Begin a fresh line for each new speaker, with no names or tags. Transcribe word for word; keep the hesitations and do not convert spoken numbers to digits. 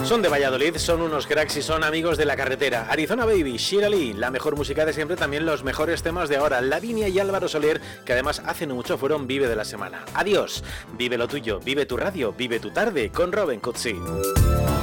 Son de Valladolid, son unos cracks y son amigos de la carretera. Arizona Baby, Sheila Lee, la mejor música de siempre, también los mejores temas de ahora. Lavinia y Álvaro Soler, que además hace no mucho fueron Vive de la Semana. Adiós, vive lo tuyo, vive tu radio, vive tu tarde con Robin Cutsi.